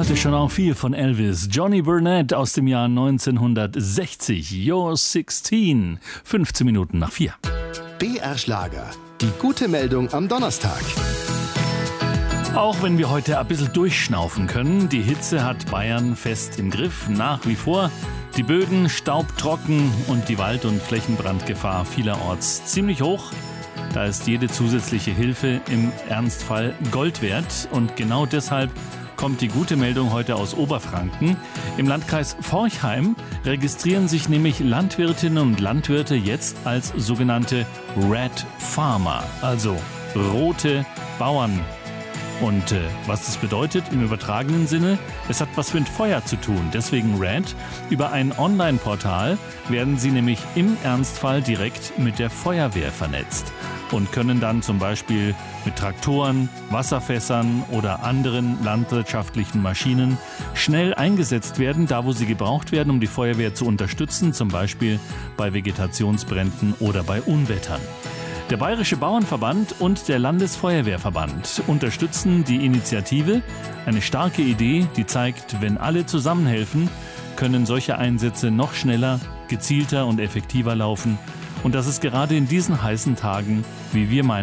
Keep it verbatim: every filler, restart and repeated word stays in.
Heute schon auch viel von Elvis. Johnny Burnett aus dem Jahr neunzehnhundertsechzig. You're sixteen. fünfzehn Minuten nach vier. B R Schlager. Die gute Meldung am Donnerstag. Auch wenn wir heute ein bisschen durchschnaufen können, die Hitze hat Bayern fest im Griff, nach wie vor. Die Böden staubtrocken und die Wald- und Flächenbrandgefahr vielerorts ziemlich hoch. Da ist jede zusätzliche Hilfe im Ernstfall Gold wert. Und genau deshalb kommt die gute Meldung heute aus Oberfranken. Im Landkreis Forchheim registrieren sich nämlich Landwirtinnen und Landwirte jetzt als sogenannte Red Farmer, also rote Bauern. Und äh, was das bedeutet im übertragenen Sinne, es hat was mit Feuer zu tun, deswegen Red. Über ein Online-Portal werden sie nämlich im Ernstfall direkt mit der Feuerwehr vernetzt und können dann zum Beispiel mit Traktoren, Wasserfässern oder anderen landwirtschaftlichen Maschinen schnell eingesetzt werden, da wo sie gebraucht werden, um die Feuerwehr zu unterstützen, zum Beispiel bei Vegetationsbränden oder bei Unwettern. Der Bayerische Bauernverband und der Landesfeuerwehrverband unterstützen die Initiative. Eine starke Idee, die zeigt, wenn alle zusammenhelfen, können solche Einsätze noch schneller, gezielter und effektiver laufen. Und das ist gerade in diesen heißen Tagen, wie wir meinen,